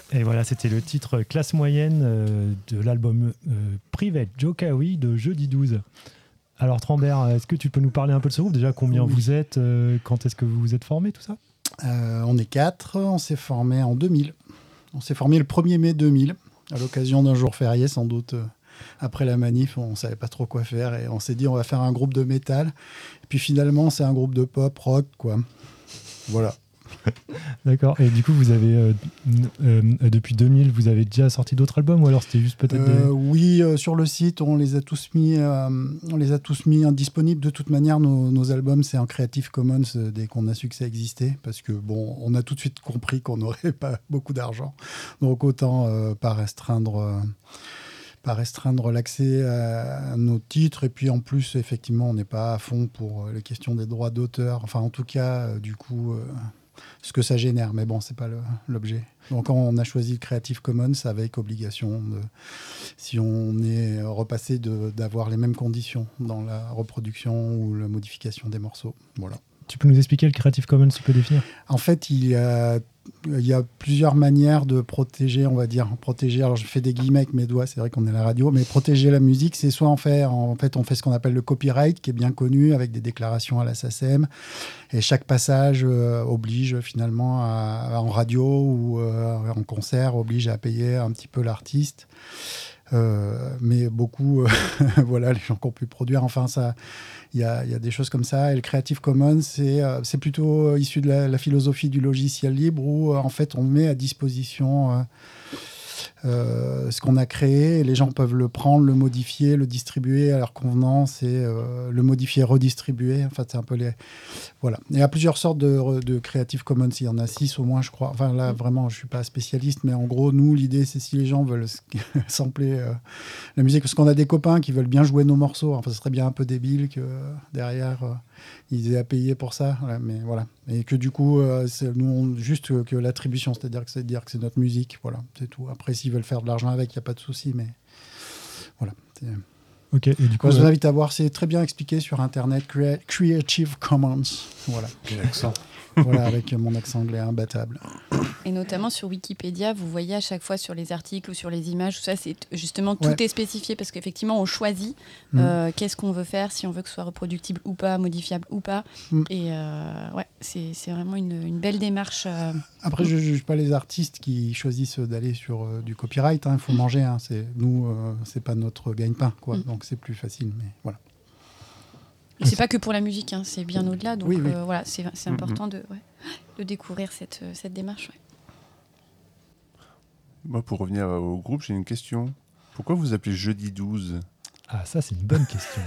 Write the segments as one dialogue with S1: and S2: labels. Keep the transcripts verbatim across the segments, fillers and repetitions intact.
S1: Et voilà, c'était le titre classe moyenne euh, de l'album euh, Private Jokawi de Jeudi douze. Alors Trambert, est-ce que tu peux nous parler un peu de ce groupe ? Déjà, combien
S2: Oui.
S1: vous êtes euh, Quand est-ce que vous vous êtes formés, tout ça ?
S2: euh, On est quatre, on s'est formé en deux mille. On s'est formé le premier mai deux mille, à l'occasion d'un jour férié, sans doute. Euh, après la manif, on ne savait pas trop quoi faire et on s'est dit on va faire un groupe de métal. Et puis finalement, c'est un groupe de pop, rock, quoi. Voilà.
S1: D'accord. Et du coup, vous avez euh, euh, depuis deux mille, vous avez déjà sorti d'autres albums ou alors c'était juste peut-être
S2: euh,
S1: des...
S2: Oui, euh, sur le site, on les a tous mis, euh, on les a tous mis disponibles. De toute manière, nos, nos albums, c'est en Creative Commons euh, dès qu'on a su que ça existait, parce que bon, on a tout de suite compris qu'on n'aurait pas beaucoup d'argent, donc autant euh, pas restreindre. Euh, pas restreindre l'accès à nos titres. Et puis en plus, effectivement, on n'est pas à fond pour les questions des droits d'auteur. Enfin, en tout cas, euh, du coup, euh, ce que ça génère. Mais bon, c'est pas le, l'objet. Donc on a choisi le Creative Commons avec obligation, de, si on est repassé, de, d'avoir les mêmes conditions dans la reproduction ou la modification des morceaux. Voilà.
S1: Tu peux nous expliquer le Creative Commons, tu peux définir ?
S2: En fait, il y a Il y a plusieurs manières de protéger, on va dire, protéger. Alors, je fais des guillemets avec mes doigts, c'est vrai qu'on est à la radio, mais protéger la musique, c'est soit en fait, en fait, on fait ce qu'on appelle le copyright, qui est bien connu, avec des déclarations à la S A C E M, et chaque passage euh, oblige finalement, à, en radio ou euh, en concert, oblige à payer un petit peu l'artiste. Euh, mais beaucoup, euh, voilà, les gens qui ont pu produire, enfin, ça... Il y, a, il y a des choses comme ça. Et le Creative Commons, c'est, euh, c'est plutôt issu de la, la philosophie du logiciel libre où, euh, en fait, on met à disposition euh, euh, ce qu'on a créé. Et les gens peuvent le prendre, le modifier, le distribuer à leur convenance et euh, le modifier, redistribuer. En fait, c'est un peu les... Voilà. Il y a plusieurs sortes de, de Creative Commons. Il y en a six au moins, je crois. Enfin, là, vraiment, je ne suis pas spécialiste. Mais en gros, nous, l'idée, c'est si les gens veulent sampler euh, la musique, parce qu'on a des copains qui veulent bien jouer nos morceaux. Enfin, ce serait bien un peu débile que euh, derrière, euh, ils aient à payer pour ça. Voilà, mais voilà. Et que du coup, euh, c'est, nous, on, juste que, que l'attribution, c'est-à-dire que c'est dire que c'est notre musique. Voilà, c'est tout. Après, s'ils veulent faire de l'argent avec, il n'y a pas de souci. Mais voilà. C'est...
S1: Ok, et du coup,
S2: Moi, je vous
S1: euh...
S2: invite à voir, c'est très bien expliqué sur Internet, Crea- Creative Commons. Voilà.
S3: Quel accent.
S2: Voilà, avec mon accent anglais imbattable.
S4: Et notamment sur Wikipédia, vous voyez à chaque fois sur les articles ou sur les images, tout ça, c'est justement tout
S2: Ouais.
S4: est spécifié parce qu'effectivement, on choisit
S2: Mmh.
S4: euh, qu'est-ce qu'on veut faire, si on veut que ce soit reproductible ou pas, modifiable ou pas.
S2: Mmh.
S4: Et euh, ouais, c'est, c'est vraiment une, une belle démarche. Euh...
S2: Après, je ne juge pas les artistes qui choisissent d'aller sur euh, du copyright. Il hein, faut manger. Hein, c'est, nous, euh, c'est pas notre gagne-pain, quoi.
S4: Mmh.
S2: Donc c'est plus facile. Mais voilà.
S4: Et c'est pas que pour la musique, hein, c'est bien au-delà. Donc
S2: Oui, oui.
S4: euh, voilà, c'est, c'est important de, ouais, de découvrir cette, cette démarche. Ouais.
S3: Moi, pour revenir au groupe, j'ai une question. Pourquoi vous appelez Jeudi douze ?
S1: Ah, ça, c'est une bonne question.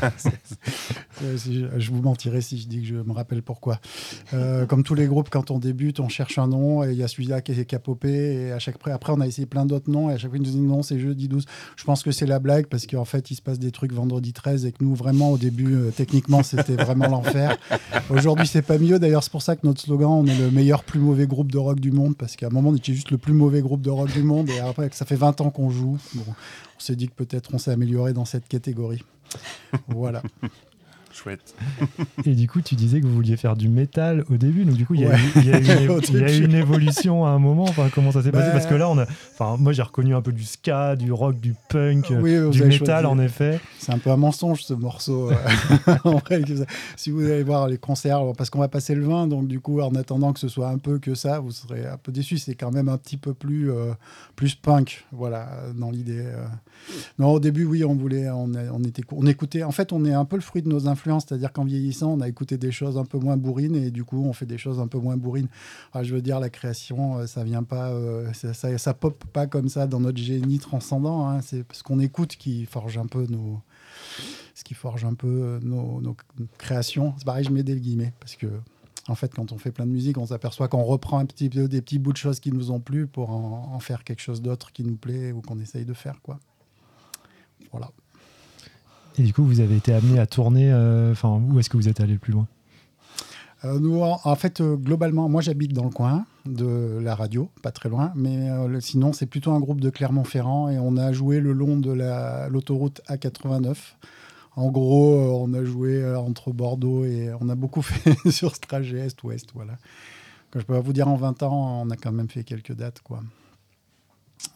S2: Euh, si je, je vous mentirais si je dis que je me rappelle pourquoi. Euh, comme tous les groupes, quand on débute, on cherche un nom et il y a celui-là qui est, qui a popé. Et à chaque, après, on a essayé plein d'autres noms et à chaque fois, ils nous disent non, c'est Jeudi douze. Je pense que c'est la blague parce qu'en fait, il se passe des trucs vendredi treize et que nous, vraiment, au début, euh, techniquement, c'était vraiment l'enfer. Aujourd'hui, c'est pas mieux. D'ailleurs, c'est pour ça que notre slogan, on est le meilleur, plus mauvais groupe de rock du monde parce qu'à un moment, on était juste le plus mauvais groupe de rock du monde et après, ça fait vingt ans qu'on joue. Bon, on s'est dit que peut-être on s'est amélioré dans cette catégorie. Voilà.
S3: Chouette.
S1: Et du coup, tu disais que vous vouliez faire du métal au début. Donc, du coup, il y,
S2: Ouais.
S1: il y, a eu-
S2: Au
S1: il y a eu
S2: début.
S1: une évolution à un moment. Enfin, comment ça s'est passé ?
S2: Bah,
S1: Parce que là, on a, enfin, moi, j'ai reconnu un peu du ska, du rock, du punk,
S2: Oui, vous
S1: du
S2: avez
S1: métal,
S2: choisi.
S1: en effet.
S2: C'est un peu un mensonge ce morceau. euh. En vrai, si vous allez voir les concerts, parce qu'on va passer le vingt, donc du coup, en attendant que ce soit un peu que ça, vous serez un peu déçus. C'est quand même un petit peu plus, euh, plus punk, voilà, dans l'idée. euh. Non, au début, oui, on voulait, on, a- on était, on écoutait. En fait, on est un peu le fruit de nos influences, c'est-à-dire qu'en vieillissant, on a écouté des choses un peu moins bourrines et du coup, on fait des choses un peu moins bourrines. Ah, je veux dire, la création, euh, ça vient pas, euh, ça, ça, ça pop pas comme ça dans notre génie transcendant. Hein. C'est ce qu'on écoute qui forge un peu nos, ce qui forge un peu nos, nos créations. C'est pareil, je mets des guillemets parce que. En fait, quand on fait plein de musique, on s'aperçoit qu'on reprend un petit peu des petits bouts de choses qui nous ont plu pour en, en faire quelque chose d'autre qui nous plaît ou qu'on essaye de faire, quoi. Voilà.
S1: Et du coup, vous avez été amené à tourner. Enfin, où est-ce que vous êtes allé le plus loin ?
S2: Euh, nous, en, en fait, euh, globalement, moi, j'habite dans le coin de la radio, pas très loin, mais euh, le, sinon, c'est plutôt un groupe de Clermont-Ferrand et on a joué le long de la, l'autoroute A quatre-vingt-neuf. En gros, euh, on a joué euh, entre Bordeaux et on a beaucoup fait sur ce trajet est-ouest, voilà. Quand je peux vous dire, en vingt ans, on a quand même fait quelques dates, quoi.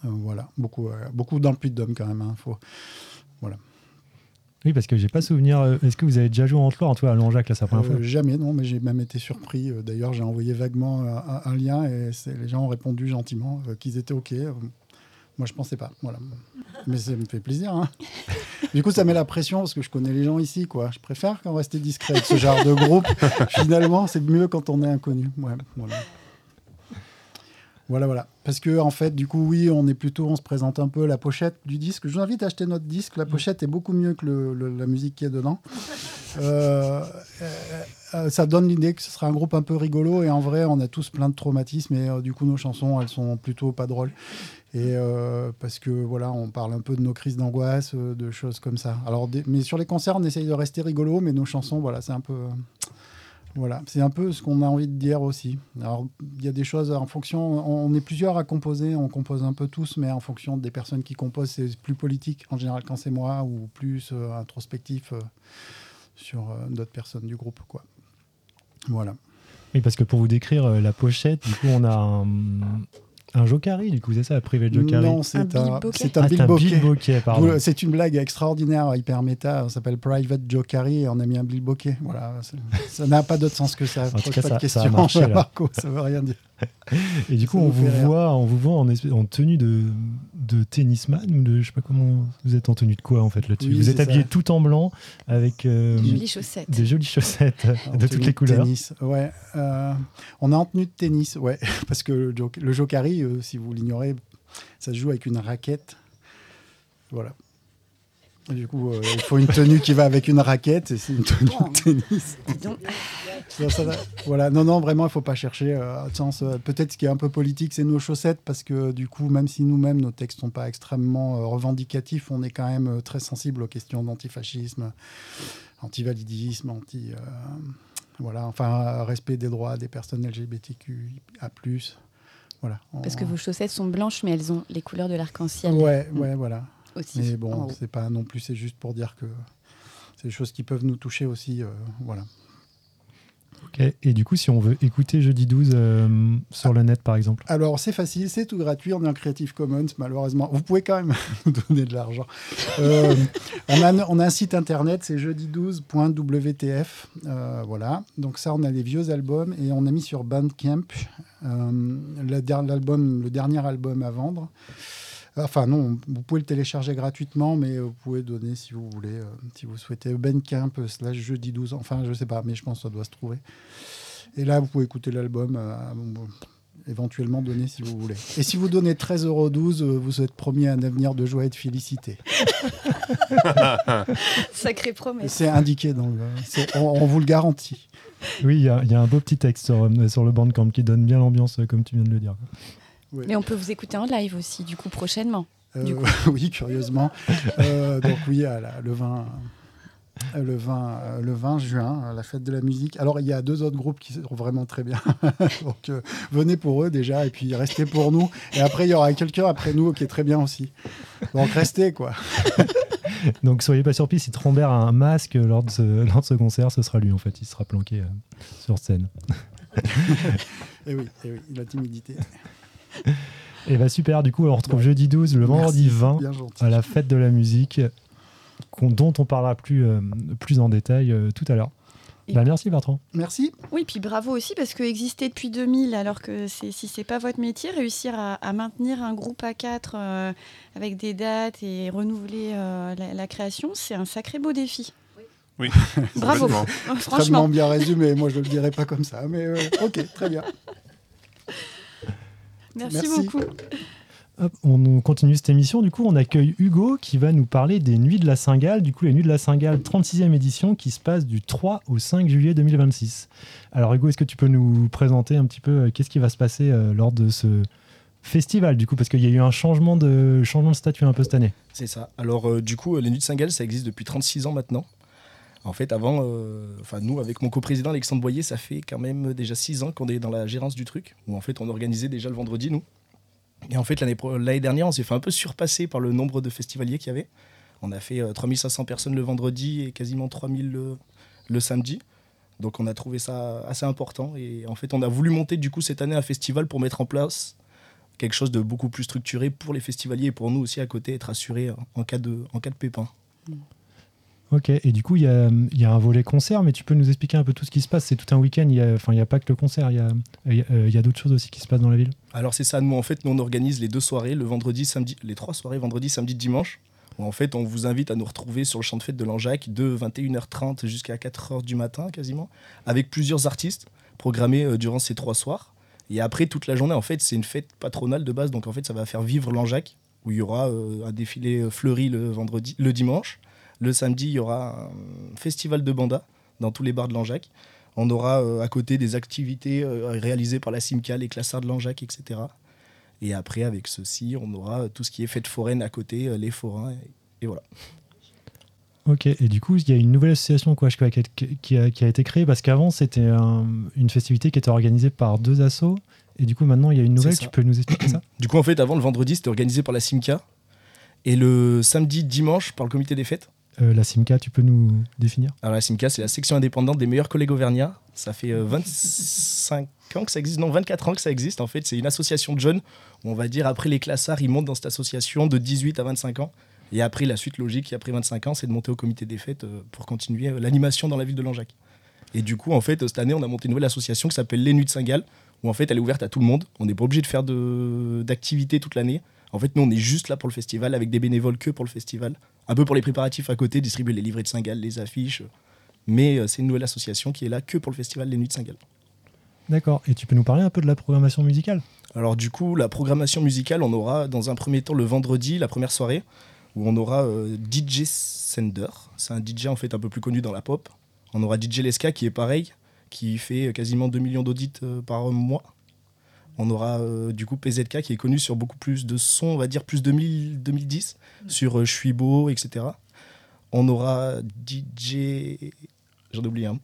S2: Euh, voilà, beaucoup, euh, beaucoup dans le Puy-de-Dôme quand même. Hein, faut... Voilà.
S1: Oui, parce que j'ai pas souvenir. euh, Est-ce que vous avez déjà joué en Haute-Loire, toi, à Langeac, là, c'est la première
S2: Euh,
S1: fois?
S2: jamais, non, mais j'ai même été surpris. Euh, D'ailleurs, j'ai envoyé vaguement euh, un, un lien et c'est- les gens ont répondu gentiment euh, qu'ils étaient OK. Euh, moi, je pensais pas. Voilà. Mais ça me fait plaisir. Hein. Du coup, ça met la pression parce que je connais les gens ici. Quoi. Je préfère quand rester discret avec ce genre de groupe. Finalement, c'est mieux quand on est inconnu. Ouais, voilà. Voilà, voilà. Parce que, en fait, du coup, oui, on est plutôt, on se présente un peu la pochette du disque. Je vous invite à acheter notre disque. La pochette est beaucoup mieux que le, le, la musique qui est dedans. Euh, euh, ça donne l'idée que ce sera un groupe un peu rigolo. Et en vrai, on a tous plein de traumatismes. Et euh, du coup, nos chansons, elles sont plutôt pas drôles. Et euh, parce que, voilà, on parle un peu de nos crises d'angoisse, euh, de choses comme ça. Alors, des, mais sur les concerts, on essaye de rester rigolo. Mais nos chansons, voilà, c'est un peu... Euh, Voilà, c'est un peu ce qu'on a envie de dire aussi. Alors, il y a des choses en fonction. On est plusieurs à composer, on compose un peu tous, mais en fonction des personnes qui composent, c'est plus politique en général quand c'est moi, ou plus euh, introspectif euh, sur euh, d'autres personnes du groupe, quoi. Voilà.
S1: Oui, parce que pour vous décrire euh, la pochette, du coup, on a un, un Jokari, du coup, c'est ça, Private Jokari?
S2: Non, c'est
S4: Un
S2: un,
S4: Bill Bokeh.
S2: c'est un
S1: Ah,
S2: Bill
S1: c'est un
S2: Bokeh.
S1: Bill Bokeh, pardon.
S2: Vous- C'est une blague extraordinaire, hyper méta. Ça s'appelle Private Jokari et on a mis un Bill Bokeh. Voilà, c'est- ça n'a pas d'autre sens que ça.
S1: En tout
S2: Pose
S1: cas,
S2: pas
S1: ça-
S2: de
S1: ça a
S2: questions,
S1: marché, là.
S2: Marco, ça veut rien dire.
S1: Et du coup,
S2: Ça
S1: on
S2: nous
S1: vous,
S2: fait rire.
S1: voit, on vous voit en, espèce- en tenue de, de tennisman ou de, je sais pas comment, vous êtes en tenue de quoi en fait là-dessus?
S2: Oui,
S1: Vous êtes
S2: c'est
S1: habillé
S2: ça.
S1: tout en blanc avec euh,
S4: Des jolies chaussettes.
S1: des jolies chaussettes
S2: En
S1: de
S2: tenue
S1: toutes les couleurs.
S2: Tennis, ouais. Euh, on est en tenue de tennis, ouais. Parce que le, jo- le Jokari, euh, si vous l'ignorez, ça se joue avec une raquette. Voilà. Et du coup, euh, il faut une tenue qui va avec une raquette et c'est une tenue de tennis.
S4: Dis donc.
S2: Ça, ça va. Voilà. Non, non, vraiment, il ne faut pas chercher. Euh, sens, euh, peut-être ce qui est un peu politique, c'est nos chaussettes, parce que du coup, même si nous-mêmes, nos textes ne sont pas extrêmement euh, revendicatifs, on est quand même euh, très sensible aux questions d'antifascisme, antivalidisme, anti... euh, voilà, enfin, euh, respect des droits des personnes L G B T Q I A plus. Voilà.
S4: Parce que vos chaussettes sont blanches, mais elles ont les couleurs de l'arc-en-ciel.
S2: Ouais,
S4: Mm.
S2: ouais, voilà.
S4: Aussi.
S2: Mais
S4: en
S2: bon,
S4: haut.
S2: c'est pas non plus, c'est juste pour dire que c'est des choses qui peuvent nous toucher aussi. Euh, voilà.
S1: Ok. Et du coup, si on veut écouter Jeudi douze euh, sur le net par exemple.
S2: Alors, c'est facile, c'est tout gratuit. On est en Creative Commons, malheureusement. Vous pouvez quand même nous donner de l'argent. Euh, on, a, on a un site internet, c'est jeudi douze point w t f. Euh, voilà. Donc, ça, on a les vieux albums et on a mis sur Bandcamp euh, le, der- l'album, le dernier album à vendre. Enfin, non, vous pouvez le télécharger gratuitement, mais vous pouvez donner si vous voulez, euh, si vous souhaitez. Bandcamp slash jeudi douze. Enfin, je sais pas, mais je pense que ça doit se trouver. Et là, vous pouvez écouter l'album, euh, bon, éventuellement donner si vous voulez. Et si vous donnez treize euros douze, euh, vous êtes promis un avenir de joie et de félicité.
S4: Sacrée promesse.
S2: C'est indiqué dans le. c'est- on, on vous le garantit.
S1: Oui, il y, a- il y a un beau petit texte sur, euh, sur le Bandcamp qui donne bien l'ambiance euh, comme tu viens de le dire.
S2: Ouais.
S4: Mais on peut vous écouter en live aussi, du coup, prochainement.
S2: Euh,
S4: Du coup.
S2: oui, curieusement. Euh, donc oui, à la- le vingt. euh, Le vingt, euh, le vingt juin, à la fête de la musique. Alors, il y a deux autres groupes qui sont vraiment très bien. Donc, euh, venez pour eux déjà, et puis restez pour nous. Et après, il y aura quelqu'un après nous qui est très bien aussi. Donc, restez, quoi.
S1: Donc soyez pas surpris si Trombert a un masque lors de ce, lors de ce concert, ce sera lui en fait, il sera planqué euh, sur scène.
S2: Et oui, et oui, la timidité.
S1: Et bah super, du coup on retrouve
S2: Ouais.
S1: jeudi douze, le vendredi
S2: Merci,
S1: vingt,
S2: bien gentil.
S1: à la fête de la musique, qu'on- dont on parlera plus, euh, plus en détail euh, tout à l'heure.
S4: Et-
S1: Bah, merci Bertrand.
S2: Merci.
S4: Oui, puis bravo aussi, parce que exister depuis deux mille, alors que c'est, si c'est pas votre métier, réussir à, à maintenir un groupe à quatre euh, avec des dates et renouveler euh, la, la création, c'est un sacré beau défi.
S3: Oui,
S4: Bravo.
S3: complètement.
S2: Extrêmement
S4: Franchement.
S2: bien résumé. Moi, je ne le dirais pas comme ça. Mais euh, ok, très bien.
S4: Merci,
S2: Merci.
S4: beaucoup.
S1: Hop, on continue cette émission, du coup on accueille Hugo qui va nous parler des Nuits de la Cingale, du coup les Nuits de la Cingale trente-sixième édition qui se passe du trois au cinq juillet deux mille vingt-six. Alors Hugo, est-ce que tu peux nous présenter un petit peu euh, qu'est-ce qui va se passer euh, lors de ce festival du coup, parce qu'il y a eu un changement de, changement de statut un peu cette année.
S5: C'est ça. Alors, euh, du coup, les Nuits de Saint-Gall, ça existe depuis trente-six ans maintenant. En fait, avant, euh, enfin, nous, avec mon coprésident Alexandre Boyer, ça fait quand même déjà six ans qu'on est dans la gérance du truc, où en fait, on organisait déjà le vendredi, nous. Et en fait, l'année, pro- l'année dernière, on s'est fait un peu surpasser par le nombre de festivaliers qu'il y avait. On a fait euh, trois mille cinq cents personnes le vendredi et quasiment trois mille le, le samedi. Donc, on a trouvé ça assez important. Et en fait, on a voulu monter, du coup, cette année un festival pour mettre en place quelque chose de beaucoup plus structuré pour les festivaliers et pour nous aussi à côté, être assurés en cas de, en cas de pépin.
S1: Ok, et du coup, il y a, il y a un volet concert, mais tu peux nous expliquer un peu tout ce qui se passe. C'est tout un week-end, il n'y a, enfin, il y a pas que le concert, il y a, il y a, euh, il y a d'autres choses aussi qui se passent dans la ville.
S5: Alors c'est ça, nous en fait, nous on organise les deux soirées, le vendredi, samedi, les trois soirées, vendredi, samedi, dimanche. Où en fait, on vous invite à nous retrouver sur le champ de fête de Langeac de vingt et une heures trente jusqu'à quatre heures du matin quasiment, avec plusieurs artistes programmés euh, durant ces trois soirs. Et après, toute la journée, en fait, c'est une fête patronale de base, donc en fait, ça va faire vivre Langeac, où il y aura euh, un défilé fleuri le, vendredi, le dimanche. Le samedi, il y aura un festival de banda dans tous les bars de Langeac. On aura euh, à côté des activités euh, réalisées par la Simca, les classards de Langeac, et cetera. Et après, avec ceci, on aura tout ce qui est fête foraine à côté, euh, les forains, et, et voilà.
S1: Ok, et du coup, il y a une nouvelle association quoi, qui, a, qui, a, qui a été créée, parce qu'avant, c'était un, une festivité qui était organisée par deux assos, et du coup, maintenant, il y a une nouvelle, tu peux nous expliquer ça?
S5: Du coup, en fait, avant, le vendredi, c'était organisé par la Simca, et le samedi, dimanche, par le comité des fêtes.
S1: Euh, la Simca, tu peux nous définir?
S5: Alors la Simca, c'est la section indépendante des meilleurs collègues auvergnats. Ça fait euh, vingt-cinq ans que ça existe, non vingt-quatre ans que ça existe. En fait, c'est une association de jeunes. Où on va dire après les classards, ils montent dans cette association de dix-huit à vingt-cinq ans. Et après, la suite logique, après vingt-cinq ans, c'est de monter au comité des fêtes euh, pour continuer euh, l'animation dans la ville de Langeac. Et du coup, en fait, cette année, on a monté une nouvelle association qui s'appelle Les Nuits de Saint-Gall, où en fait, elle est ouverte à tout le monde. On n'est pas obligé de faire de, d'activités toute l'année. En fait, nous, on est juste là pour le festival, avec des bénévoles que pour le festival. Un peu pour les préparatifs à côté, distribuer les livrets de Saint-Gall, les affiches. Mais euh, c'est une nouvelle association qui est là que pour le festival Les Nuits de Saint-Gall.
S1: D'accord. Et tu peux nous parler un peu de la programmation musicale?
S5: Alors du coup, la programmation musicale, on aura dans un premier temps le vendredi, la première soirée, où on aura euh, D J Sender. C'est un D J en fait un peu plus connu dans la pop. On aura D J Leska qui est pareil, qui fait quasiment deux millions d'audits euh, par mois. On aura euh, du coup P Z K qui est connu sur beaucoup plus de sons, on va dire plus deux mille, deux mille dix, sur euh, Je suis beau, et cetera. On aura D J... J'en ai oublié un.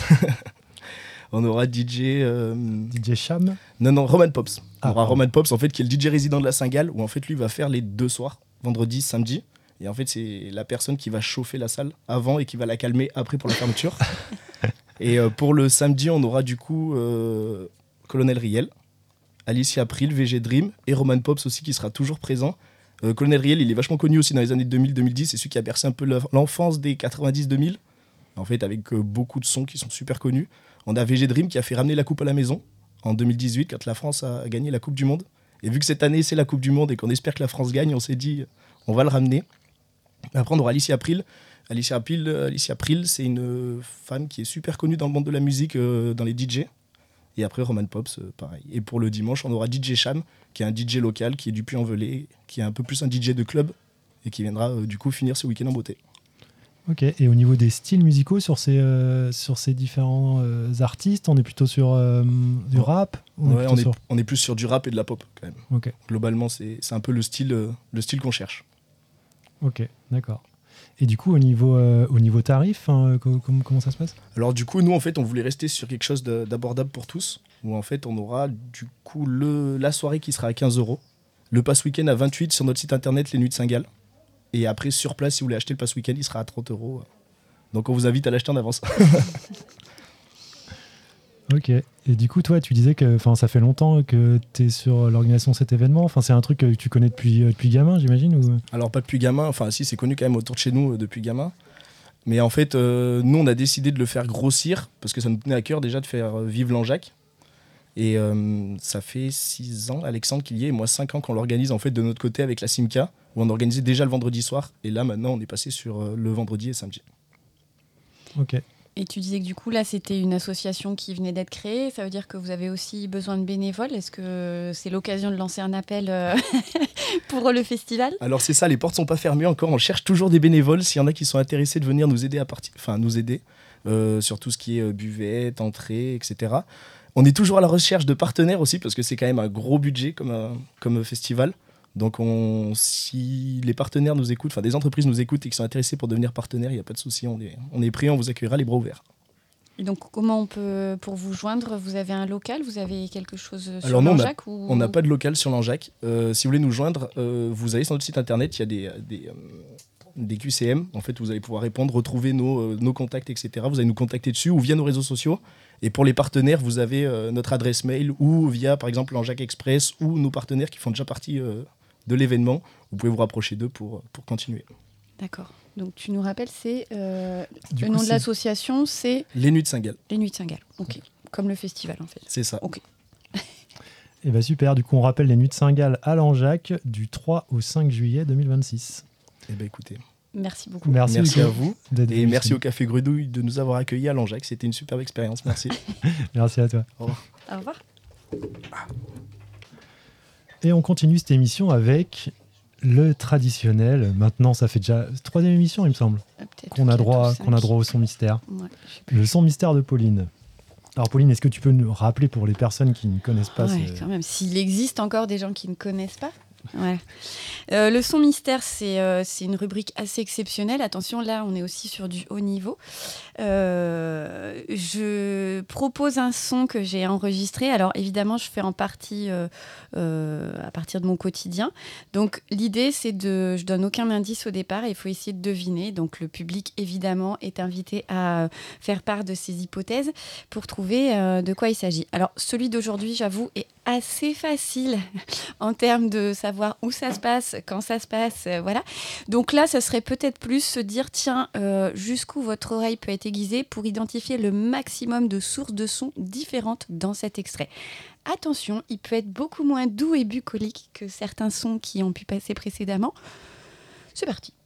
S5: On aura D J... Euh...
S1: D J Cham?
S5: Non, non, Roman Pops.
S1: Ah,
S5: on aura
S1: pardon.
S5: Roman Pops, en fait, qui est le D J résident de la Saint-Gall, où en fait, lui va faire les deux soirs, vendredi, samedi. Et en fait, c'est la personne qui va chauffer la salle avant et qui va la calmer après pour la fermeture. Et euh, pour le samedi, on aura du coup euh, Colonel Riel, Alicia April, V G Dream et Roman Pops aussi qui sera toujours présent. Euh, Colonel Riel, il est vachement connu aussi dans les années deux mille deux mille dix, c'est celui qui a bercé un peu l'enfance des quatre-vingt-dix deux mille. En fait, avec euh, beaucoup de sons qui sont super connus. On a V G Dream qui a fait ramener la coupe à la maison en deux mille dix-huit quand la France a gagné la Coupe du Monde. Et vu que cette année, c'est la Coupe du Monde et qu'on espère que la France gagne, on s'est dit, on va le ramener. Après, on aura Alicia April. Alicia April, Alicia April, c'est une femme qui est super connue dans le monde de la musique, euh, dans les D J. Et après, Roman Pops, euh, pareil. Et pour le dimanche, on aura D J Cham, qui est un D J local, qui est du Puy-en-Velay, qui est un peu plus un D J de club, et qui viendra euh, du coup finir ce week-end en beauté.
S1: Ok, et au niveau des styles musicaux sur ces, euh, sur ces différents euh, artistes, on est plutôt sur euh, du rap?
S5: On, ouais,
S1: est,
S5: on, est,
S1: sur...
S5: on est plus sur du rap et de la pop, quand même.
S1: Ok.
S5: Globalement, c'est, c'est un peu le style, euh, le style qu'on cherche.
S1: Ok, d'accord. Et du coup, au niveau, euh, au niveau tarif, hein, co- com- comment ça se passe?
S5: Alors du coup, nous, en fait, on voulait rester sur quelque chose de, d'abordable pour tous, où en fait, on aura du coup le, la soirée qui sera à quinze euros, le pass week-end à vingt-huit sur notre site internet Les Nuits de Saint-Gall. Et après, sur place, si vous voulez acheter le pass week-end, il sera à trente euros. Donc on vous invite à l'acheter en avance.
S1: Ok. Et du coup, toi, tu disais que ça fait longtemps que tu es sur l'organisation de cet événement. Enfin, c'est un truc que tu connais depuis, euh, depuis gamin, j'imagine ou...
S5: Alors pas depuis gamin, enfin si, c'est connu quand même autour de chez nous euh, depuis gamin. Mais en fait, euh, nous, on a décidé de le faire grossir, parce que ça nous tenait à cœur déjà de faire vivre Langeac. Et euh, ça fait six ans, Alexandre qu'il y est, et moi cinq ans qu'on l'organise en fait de notre côté avec la Simca, où on organisait déjà le vendredi soir. Et là, maintenant, on est passé sur euh, le vendredi et samedi.
S1: Ok.
S4: Et tu disais que du coup, là, c'était une association qui venait d'être créée. Ça veut dire que vous avez aussi besoin de bénévoles. Est-ce que c'est l'occasion de lancer un appel euh, pour le festival?
S5: Alors c'est ça, les portes sont pas fermées encore. On cherche toujours des bénévoles. S'il y en a qui sont intéressés de venir nous aider à partir, enfin nous aider euh, sur tout ce qui est euh, buvette, entrée, et cetera. On est toujours à la recherche de partenaires aussi parce que c'est quand même un gros budget comme un, comme un festival. Donc on, si les partenaires nous écoutent, enfin des entreprises nous écoutent et qui sont intéressés pour devenir partenaires, il n'y a pas de souci, on est, on est prêt, on vous accueillera les bras ouverts.
S4: Et donc comment on peut, pour vous joindre, vous avez un local, vous avez quelque chose sur
S5: Alors non,
S4: Langeac ou...
S5: on n'a pas de local sur Langeac. Euh, si vous voulez nous joindre, euh, vous allez sur notre site internet, il y a des, des, euh, des Q C M. En fait, vous allez pouvoir répondre, retrouver nos, euh, nos contacts, et cetera. Vous allez nous contacter dessus ou via nos réseaux sociaux. Et pour les partenaires, vous avez euh, notre adresse mail ou via, par exemple, Langeac Express ou nos partenaires qui font déjà partie euh, de l'événement. Vous pouvez vous rapprocher d'eux pour, pour continuer.
S4: D'accord. Donc tu nous rappelles, c'est euh,
S1: Du
S4: le
S1: coup,
S4: nom de
S1: c'est-
S4: l'association, c'est
S5: Les Nuits de Saint-Gall,
S4: les Nuits de Saint-Gall. Ok. Comme le festival en fait.
S5: c'est ça.
S4: Ok.
S1: Eh ben super, du coup on rappelle les Nuits de Saint-Gall à Langeac du trois au cinq juillet deux mille vingt-six.
S5: Eh ben écoutez,
S4: Merci beaucoup.
S1: Merci,
S5: merci
S1: Hugo,
S5: à vous.
S1: d'être
S5: Et
S1: venu
S5: merci
S1: chez
S5: au Café Gredouille de nous avoir accueillis à Langeac. C'était une superbe expérience. Merci.
S1: nous. Merci à toi.
S4: Au revoir.
S1: Et on continue cette émission avec le traditionnel. Maintenant, ça fait déjà troisième émission, il me semble,
S4: Euh, peut-être
S1: qu'on a
S4: quatre
S1: droit,
S4: ou cinq.
S1: qu'on a droit au son mystère.
S4: Ouais, je sais plus.
S1: Le son mystère de Pauline. Alors Pauline, est-ce que tu peux nous rappeler pour les personnes qui ne connaissent pas
S4: Ouais,
S1: ce-
S4: quand même. S'il existe encore des gens qui ne connaissent pas. Ouais. Euh, le son mystère, c'est euh, c'est une rubrique assez exceptionnelle. Attention, là, on est aussi sur du haut niveau. Euh, je propose un son que j'ai enregistré. Alors, évidemment, je fais en partie euh, euh, à partir de mon quotidien. Donc, l'idée, c'est de... Je donne aucun indice au départ. Il faut essayer de deviner. Donc, le public, évidemment, est invité à faire part de ses hypothèses pour trouver euh, de quoi il s'agit. Alors, celui d'aujourd'hui, j'avoue, est assez facile en termes de savoir où ça se passe, quand ça se passe, euh, voilà. Donc là, ça serait peut-être plus se dire, tiens, euh, jusqu'où votre oreille peut être aiguisée pour identifier le maximum de sources de sons différentes dans cet extrait. Attention, il peut être beaucoup moins doux et bucolique que certains sons qui ont pu passer précédemment. C'est parti.